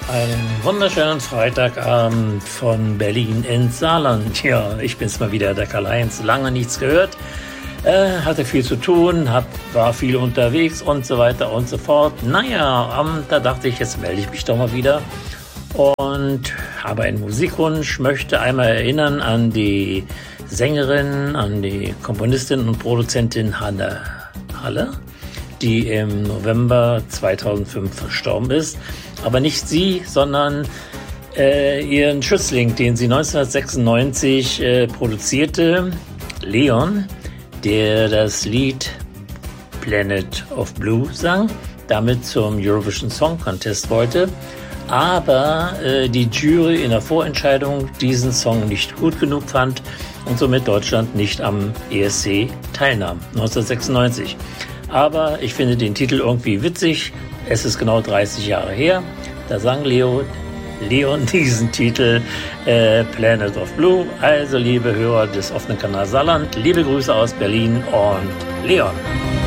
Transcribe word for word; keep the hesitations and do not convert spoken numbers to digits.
Einen wunderschönen Freitagabend von Berlin ins Saarland. Ja, ich bin's mal wieder, der Karl-Heinz. Lange nichts gehört. Äh, hatte viel zu tun, hab, war viel unterwegs und so weiter und so fort. Naja, ähm, da dachte ich, jetzt melde ich mich doch mal wieder. Und habe einen Musikwunsch, möchte einmal erinnern an die Sängerin, an die Komponistin und Produzentin Hanne Halle, die im November zweitausendfünf verstorben ist. Aber nicht sie, sondern äh, ihren Schützling, den sie neunzehnhundertsechsundneunzig äh, produzierte, Leon, der das Lied Planet of Blue sang, damit zum Eurovision Song Contest wollte, aber äh, die Jury in der Vorentscheidung diesen Song nicht gut genug fand und somit Deutschland nicht am E S C teilnahm, neunzehnhundertsechsundneunzig. Aber ich finde den Titel irgendwie witzig. Es ist genau dreißig Jahre her. Da sang Leo, Leon diesen Titel äh, Planet of Blue. Also liebe Hörer des offenen Kanals Saarland, liebe Grüße aus Berlin und Leon.